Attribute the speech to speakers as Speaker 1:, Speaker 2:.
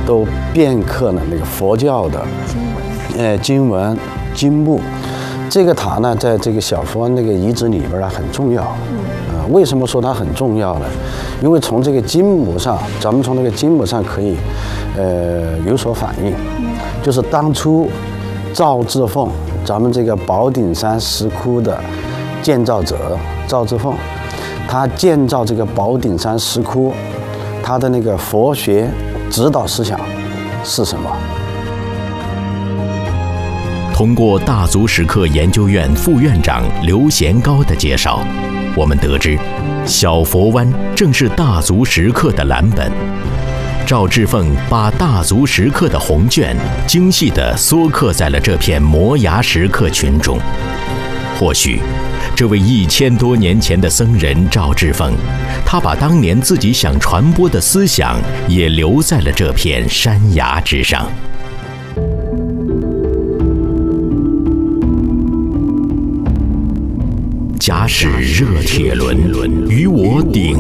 Speaker 1: 都镌刻了那个佛教的经文经目。这个塔呢，在这个小佛那个遗址里边呢很重要。为什么说它很重要呢？因为从这个经目上，咱们从那个经目上可以有所反映，就是当初赵志凤，咱们这个宝顶山石窟的建造者赵志凤，他建造这个宝顶山石窟，他的那个佛学指导思想是什么？
Speaker 2: 通过大足石刻研究院副院长刘贤高的介绍，我们得知，小佛湾正是大足石刻的蓝本。赵志凤把大足石刻的红卷精细地缩刻在了这片摩崖石刻群中。或许，这位1000多年前的僧人赵志凤，他把当年自己想传播的思想也留在了这片山崖之上。假使热铁轮与我顶